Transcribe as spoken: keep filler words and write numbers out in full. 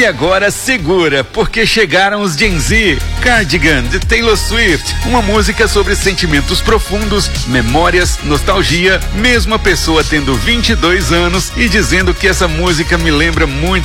E agora segura, porque chegaram os Gen Z. Cardigan, de Taylor Swift. Uma música sobre sentimentos profundos, memórias, nostalgia, mesmo a pessoa tendo vinte e dois anos e dizendo que essa música me lembra muito